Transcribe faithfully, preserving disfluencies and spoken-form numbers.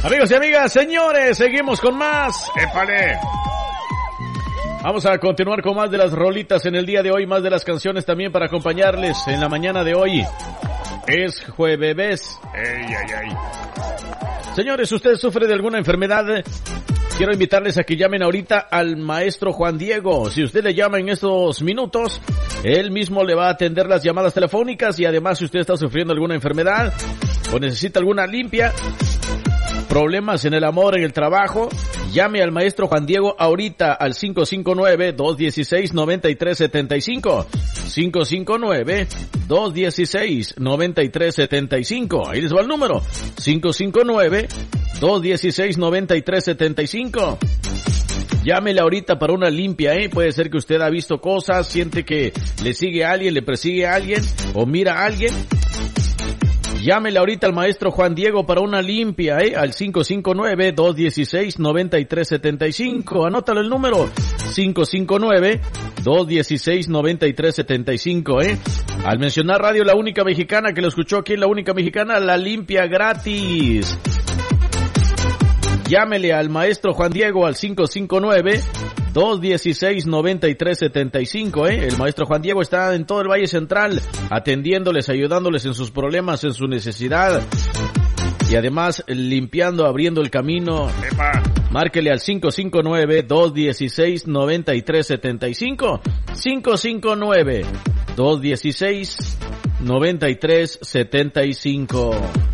Amigos y amigas, señores, seguimos con más. ¡Épale! Vamos a continuar con más de las rolitas en el día de hoy, más de las canciones también para acompañarles en la mañana de hoy. Es jueves. ¡Ey, ay, ay! Señores, ¿usted sufre de alguna enfermedad? Quiero invitarles a que llamen ahorita al maestro Juan Diego. Si usted le llama en estos minutos, él mismo le va a atender las llamadas telefónicas y además si usted está sufriendo alguna enfermedad o necesita alguna limpia, problemas en el amor, en el trabajo, llame al maestro Juan Diego ahorita al cinco cinco nueve, dos uno seis, nueve tres siete cinco. cinco cinco nueve, dos uno seis, nueve tres siete cinco. Ahí les va el número. cinco cinco nueve, dos uno seis, nueve tres siete cinco. Llámele ahorita para una limpia, ¿eh? Puede ser que usted ha visto cosas, siente que le sigue a alguien, le persigue a alguien o mira a alguien. Llámele ahorita al maestro Juan Diego para una limpia, ¿eh? Al cinco cinco nueve, dos uno seis, nueve tres siete cinco. Anótalo el número. cinco cinco nueve, dos uno seis, nueve tres siete cinco, ¿eh? Al mencionar Radio La Única Mexicana, que lo escuchó aquí en La Única Mexicana, la limpia gratis. Llámele al maestro Juan Diego al cinco cinco nueve, dos uno seis, nueve tres siete cinco, ¿eh? El maestro Juan Diego está en todo el Valle Central, atendiéndoles, ayudándoles en sus problemas, en su necesidad. Y además, limpiando, abriendo el camino. ¡Epa! Márquele al cinco cinco nueve, dos uno seis, nueve tres siete cinco. cinco cinco nueve, dos uno seis, nueve tres siete cinco.